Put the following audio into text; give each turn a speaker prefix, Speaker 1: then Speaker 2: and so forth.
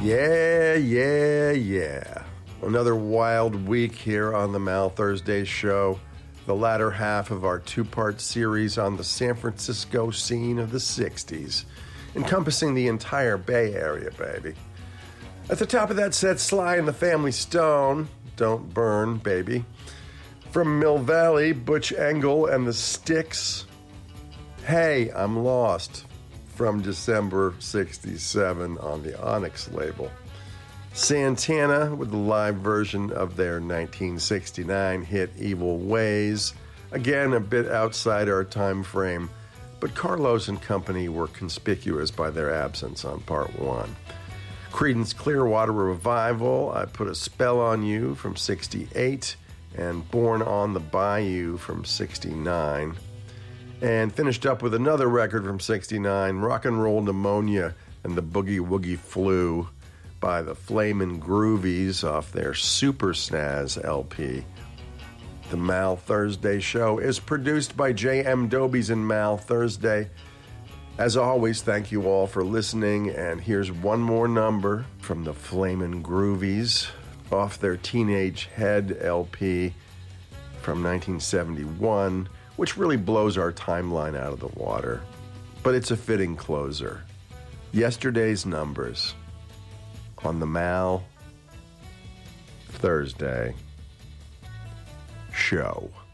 Speaker 1: Yeah. Another wild week here on the Mal Thursday show, the latter half of our two-part series on the San Francisco scene of the 60s, encompassing the entire Bay Area, baby. At the top of that set, Sly and the Family Stone, Don't Burn, baby. From Mill Valley, Butch Engel and the Styx, Hey, I'm Lost, from December 67 on the Onyx label. Santana with the live version of their 1969 hit Evil Ways, again a bit outside our time frame, but Carlos and company were conspicuous by their absence on part 1. Creedence Clearwater Revival, I Put a Spell on You from 68, and Born on the Bayou from 69. And finished up with another record from 69, Rock and Roll Pneumonia and the Boogie Woogie Flu by the Flamin' Groovies off their Super Snaz LP. The Mal Thursday show is produced by J.M. Dobies and Mal Thursday. As always, thank you all for listening, and here's one more number from the Flamin' Groovies off their Teenage Head LP from 1971, which really blows our timeline out of the water. But it's a fitting closer. Yesterday's Numbers on the Mal Thursday show.